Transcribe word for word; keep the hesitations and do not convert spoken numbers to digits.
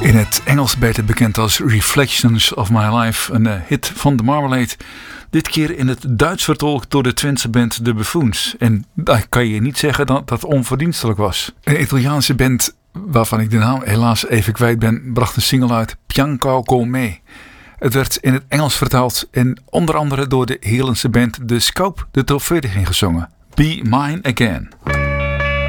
In het Engels beter bekend als Reflections of My Life, een uh, hit van The Marmalade. Dit keer in het Duits vertolkt door de Twentse band The Buffoons. En daar kan je niet zeggen dat dat onverdienstelijk was. Een Italiaanse band, waarvan ik de naam helaas even kwijt ben, bracht een single uit, Pianco con me. Het werd in het Engels vertaald en onder andere door de Heerlandse band The Scope de top veertig ingezongen. Be Mine Again.